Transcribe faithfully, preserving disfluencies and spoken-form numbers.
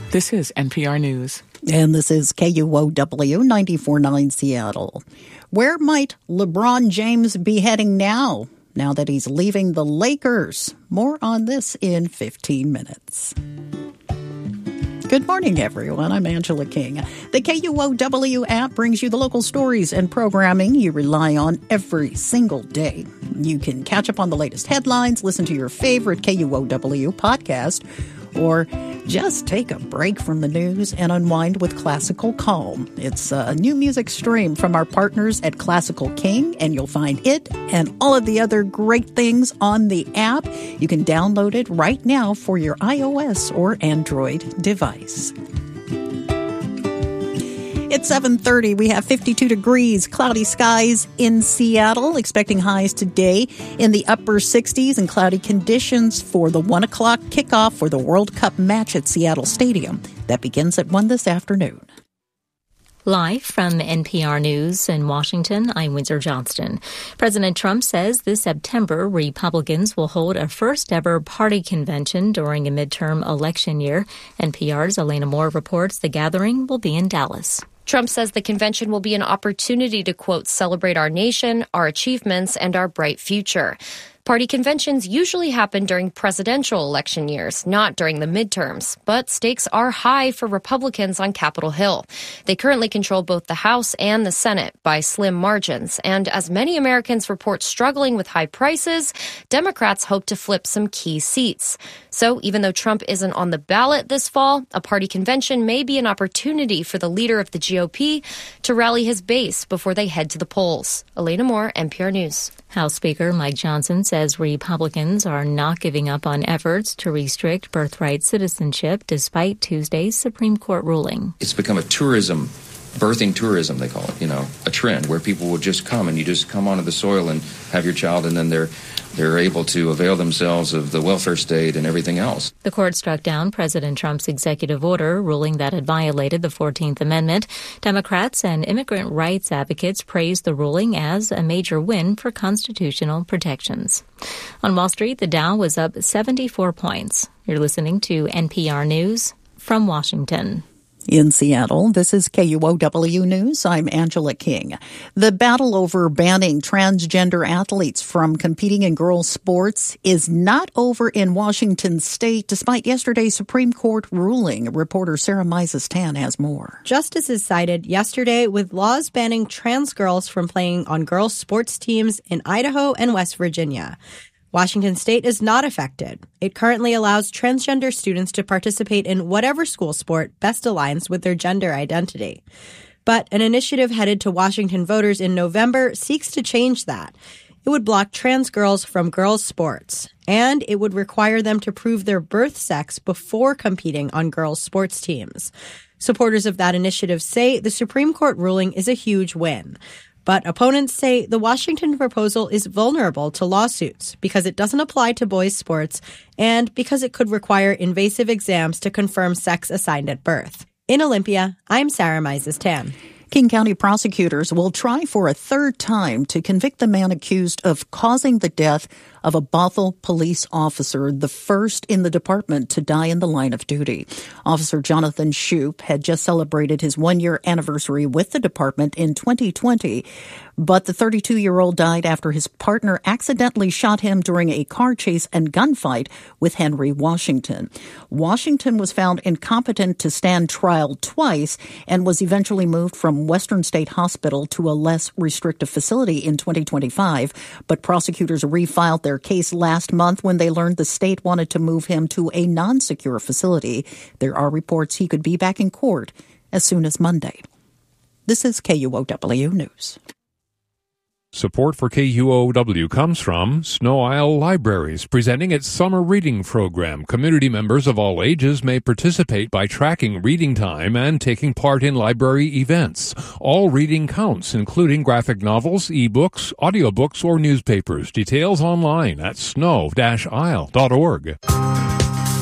This is N P R News. And this is K U O W ninety-four point nine Seattle. Where might LeBron James be heading now, now that he's leaving the Lakers? More on this in fifteen minutes. Good morning, everyone. I'm Angela King. The K U O W app brings you the local stories and programming you rely on every single day. You can catch up on the latest headlines, listen to your favorite K U O W podcast, or just take a break from the news and unwind with Classical Calm. It's a new music stream from our partners at Classical King, and you'll find it and all of the other great things on the app. You can download it right now for your iOS or Android device. It's seven thirty. We have fifty-two degrees, cloudy skies in Seattle, expecting highs today in the upper sixties and cloudy conditions for the one o'clock kickoff for the World Cup match at Seattle Stadium. That begins at one this afternoon. Live from N P R News in Washington, I'm Windsor Johnston. President Trump says this September, Republicans will hold a first-ever party convention during a midterm election year. N P R's Elena Moore reports the gathering will be in Dallas. Trump says the convention will be an opportunity to, quote, celebrate our nation, our achievements, and our bright future. Party conventions usually happen during presidential election years, not during the midterms. But stakes are high for Republicans on Capitol Hill. They currently control both the House and the Senate by slim margins. And as many Americans report struggling with high prices, Democrats hope to flip some key seats. So even though Trump isn't on the ballot this fall, a party convention may be an opportunity for the leader of the G O P to rally his base before they head to the polls. Elena Moore, N P R News. House Speaker Mike Johnson says Republicans are not giving up on efforts to restrict birthright citizenship despite Tuesday's Supreme Court ruling. It's become a tourism, birthing tourism, they call it, you know, a trend where people will just come and you just come onto the soil and have your child and then they're They're able to avail themselves of the welfare state and everything else. The court struck down President Trump's executive order ruling that it violated the fourteenth Amendment. Democrats and immigrant rights advocates praised the ruling as a major win for constitutional protections. On Wall Street, the Dow was up seventy-four points. You're listening to N P R News from Washington. In Seattle, this is K U O W News. I'm Angela King. The battle over banning transgender athletes from competing in girls' sports is not over in Washington state, despite yesterday's Supreme Court ruling. Reporter Sarah Mises-Tan has more. Justices sided yesterday with laws banning trans girls from playing on girls' sports teams in Idaho and West Virginia. Washington state is not affected. It currently allows transgender students to participate in whatever school sport best aligns with their gender identity. But an initiative headed to Washington voters in November seeks to change that. It would block trans girls from girls' sports, and it would require them to prove their birth sex before competing on girls' sports teams. Supporters of that initiative say the Supreme Court ruling is a huge win. But opponents say the Washington proposal is vulnerable to lawsuits because it doesn't apply to boys' sports and because it could require invasive exams to confirm sex assigned at birth. In Olympia, I'm Sarah Mises-Tan. King County prosecutors will try for a third time to convict the man accused of causing the death of a Bothell police officer, the first in the department to die in the line of duty. Officer Jonathan Shoup had just celebrated his one-year anniversary with the department in twenty twenty, but the thirty-two-year-old died after his partner accidentally shot him during a car chase and gunfight with Henry Washington. Washington was found incompetent to stand trial twice and was eventually moved from Western State Hospital to a less restrictive facility in twenty twenty-five, but prosecutors refiled their case last month when they learned the state wanted to move him to a non-secure facility. There are reports he could be back in court as soon as Monday. This is K U O W News. Support for K U O W comes from Snow Isle Libraries, presenting its summer reading program. Community members of all ages may participate by tracking reading time and taking part in library events. All reading counts, including graphic novels, e-books, audiobooks, or newspapers. Details online at snow dash isle dot org.